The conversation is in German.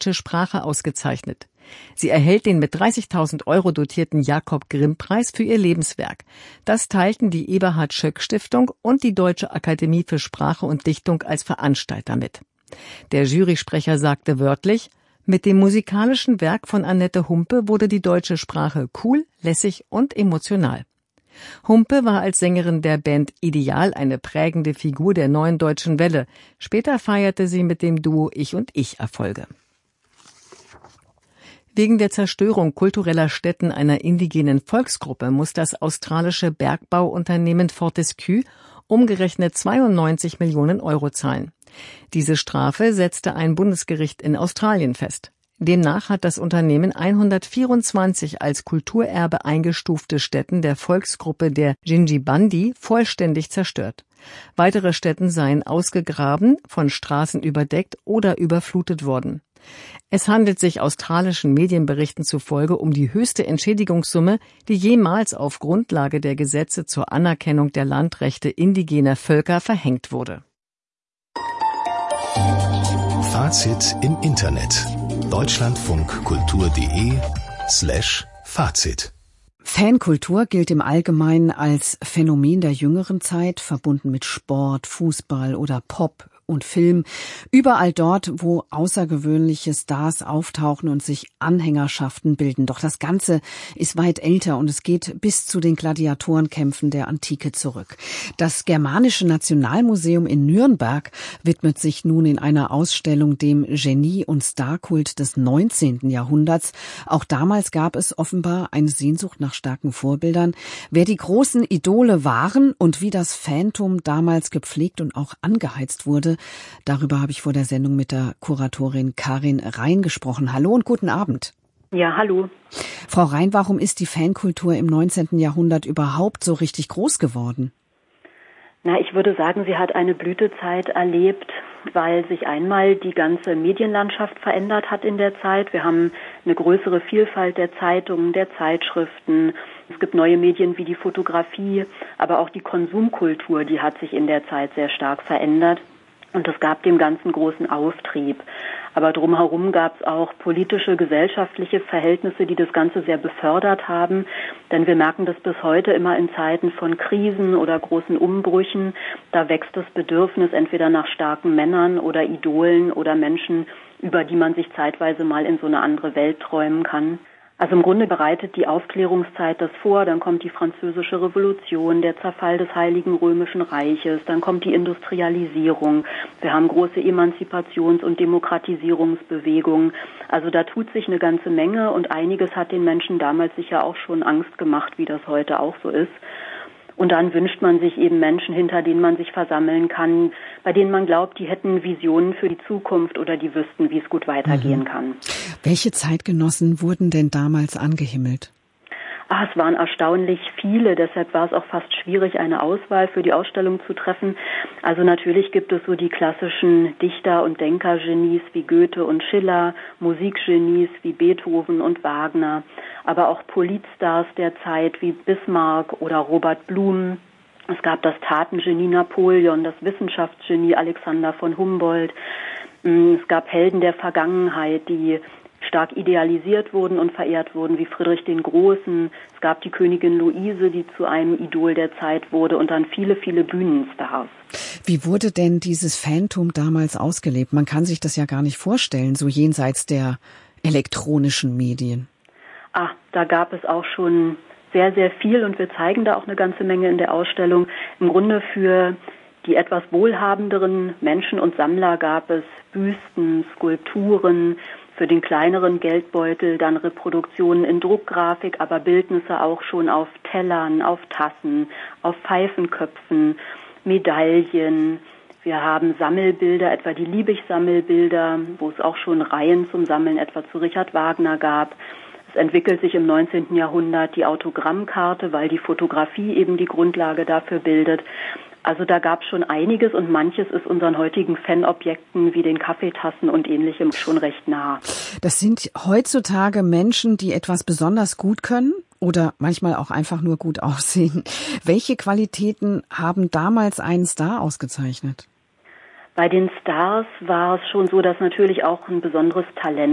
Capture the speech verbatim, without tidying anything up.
deutsche Sprache ausgezeichnet. Sie erhält den mit dreißigtausend Euro dotierten Jakob-Grimm-Preis für ihr Lebenswerk. Das teilten die Eberhard-Schöck-Stiftung und die Deutsche Akademie für Sprache und Dichtung als Veranstalter mit. Der Jurysprecher sagte wörtlich: Mit dem musikalischen Werk von Annette Humpe wurde die deutsche Sprache cool, lässig und emotional. Humpe war als Sängerin der Band Ideal eine prägende Figur der neuen deutschen Welle. Später feierte sie mit dem Duo Ich und Ich Erfolge. Wegen der Zerstörung kultureller Stätten einer indigenen Volksgruppe muss das australische Bergbauunternehmen Fortescue umgerechnet zweiundneunzig Millionen Euro zahlen. Diese Strafe setzte ein Bundesgericht in Australien fest. Demnach hat das Unternehmen hundertvierundzwanzig als Kulturerbe eingestufte Stätten der Volksgruppe der Yindjibarndi vollständig zerstört. Weitere Stätten seien ausgegraben, von Straßen überdeckt oder überflutet worden. Es handelt sich australischen Medienberichten zufolge um die höchste Entschädigungssumme, die jemals auf Grundlage der Gesetze zur Anerkennung der Landrechte indigener Völker verhängt wurde. Fazit im Internet. deutschlandfunkkultur.de slash Fazit. Fankultur gilt im Allgemeinen als Phänomen der jüngeren Zeit, verbunden mit Sport, Fußball oder Pop und Film. Überall dort, wo außergewöhnliche Stars auftauchen und sich Anhängerschaften bilden. Doch das Ganze ist weit älter und es geht bis zu den Gladiatorenkämpfen der Antike zurück. Das Germanische Nationalmuseum in Nürnberg widmet sich nun in einer Ausstellung dem Genie- und Starkult des neunzehnten Jahrhunderts. Auch damals gab es offenbar eine Sehnsucht nach starken Vorbildern. Wer die großen Idole waren und wie das Phantom damals gepflegt und auch angeheizt wurde, darüber habe ich vor der Sendung mit der Kuratorin Karin Rein gesprochen. Hallo und guten Abend. Ja, hallo. Frau Rein, warum ist die Fankultur im neunzehnten Jahrhundert überhaupt so richtig groß geworden? Na, ich würde sagen, sie hat eine Blütezeit erlebt, weil sich einmal die ganze Medienlandschaft verändert hat in der Zeit. Wir haben eine größere Vielfalt der Zeitungen, der Zeitschriften. Es gibt neue Medien wie die Fotografie, aber auch die Konsumkultur, die hat sich in der Zeit sehr stark verändert. Und es gab dem Ganzen großen Auftrieb. Aber drumherum gab es auch politische, gesellschaftliche Verhältnisse, die das Ganze sehr befördert haben. Denn wir merken das bis heute immer in Zeiten von Krisen oder großen Umbrüchen. Da wächst das Bedürfnis entweder nach starken Männern oder Idolen oder Menschen, über die man sich zeitweise mal in so eine andere Welt träumen kann. Also im Grunde bereitet die Aufklärungszeit das vor, dann kommt die Französische Revolution, der Zerfall des Heiligen Römischen Reiches, dann kommt die Industrialisierung, wir haben große Emanzipations- und Demokratisierungsbewegungen. Also da tut sich eine ganze Menge und einiges hat den Menschen damals sicher auch schon Angst gemacht, wie das heute auch so ist. Und dann wünscht man sich eben Menschen, hinter denen man sich versammeln kann, bei denen man glaubt, die hätten Visionen für die Zukunft oder die wüssten, wie es gut weitergehen mhm. kann. Welche Zeitgenossen wurden denn damals angehimmelt? Ah, es waren erstaunlich viele, deshalb war es auch fast schwierig, eine Auswahl für die Ausstellung zu treffen. Also natürlich gibt es so die klassischen Dichter- und Denkergenies wie Goethe und Schiller, Musikgenies wie Beethoven und Wagner, aber auch Politstars der Zeit wie Bismarck oder Robert Blum. Es gab das Tatengenie Napoleon, das Wissenschaftsgenie Alexander von Humboldt. Es gab Helden der Vergangenheit, die stark idealisiert wurden und verehrt wurden, wie Friedrich den Großen. Es gab die Königin Luise, die zu einem Idol der Zeit wurde und dann viele, viele Bühnenstars. Wie wurde denn dieses Phantom damals ausgelebt? Man kann sich das ja gar nicht vorstellen, so jenseits der elektronischen Medien. Ah, da gab es auch schon sehr, sehr viel und wir zeigen da auch eine ganze Menge in der Ausstellung. Im Grunde für die etwas wohlhabenderen Menschen und Sammler gab es Büsten, Skulpturen, für den kleineren Geldbeutel dann Reproduktionen in Druckgrafik, aber Bildnisse auch schon auf Tellern, auf Tassen, auf Pfeifenköpfen, Medaillen. Wir haben Sammelbilder, etwa die Liebig-Sammelbilder, wo es auch schon Reihen zum Sammeln etwa zu Richard Wagner gab. Es entwickelt sich im neunzehnten Jahrhundert die Autogrammkarte, weil die Fotografie eben die Grundlage dafür bildet. Also da gab es schon einiges und manches ist unseren heutigen Fanobjekten wie den Kaffeetassen und Ähnlichem schon recht nah. Das sind heutzutage Menschen, die etwas besonders gut können oder manchmal auch einfach nur gut aussehen. Welche Qualitäten haben damals einen Star ausgezeichnet? Bei den Stars war es schon so, dass natürlich auch ein besonderes Talent